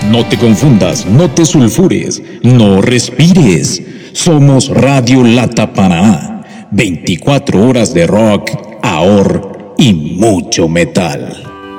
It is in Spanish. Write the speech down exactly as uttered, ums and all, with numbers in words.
No te confundas, no te sulfures, no respires. Somos Radio Lata Paraná. veinticuatro horas de rock, ahor y mucho metal.